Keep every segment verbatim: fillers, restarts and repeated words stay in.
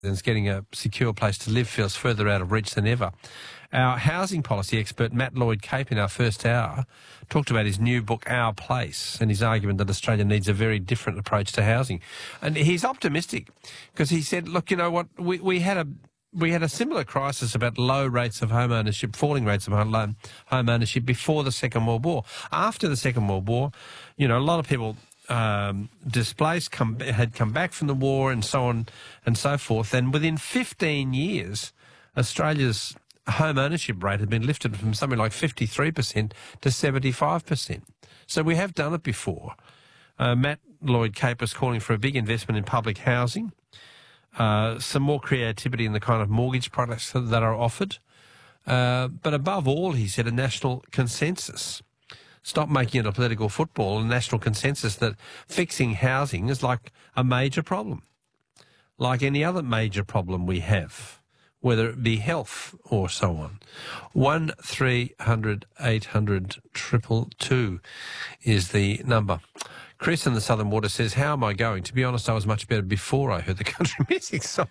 and getting a secure place to live feels further out of reach than ever. Our housing policy expert, Matt Lloyd-Cape, in our first hour, talked about his new book, Our Place, and his argument that Australia needs a very different approach to housing. And he's optimistic because he said, look, you know what, we, we had a we had a similar crisis about low rates of home ownership, falling rates of home home ownership before the Second World War. After the Second World War, you know, a lot of people um, displaced come, had come back from the war and so on and so forth. And within fifteen years, Australia's home ownership rate had been lifted from something like fifty-three percent to seventy-five percent. So we have done it before. Uh, Matt Lloyd-Cape is calling for a big investment in public housing, uh, some more creativity in the kind of mortgage products that are offered, uh, but above all, he said, a national consensus. Stop making it a political football, a national consensus that fixing housing is like a major problem, like any other major problem we have, whether it be health or so on. One three hundred eight hundred triple two is the number. Chris in the Southern Water says, how am I going? To be honest, I was much better before I heard the country music song.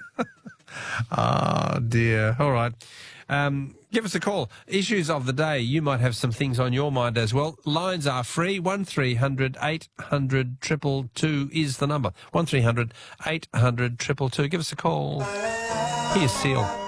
Oh, dear. All right. Um, give us a call. Issues of the day. You might have some things on your mind as well. Lines are free. one three hundred eight hundred two two two is the number. one three hundred eight hundred two two two. Give us a call. Here's Seal.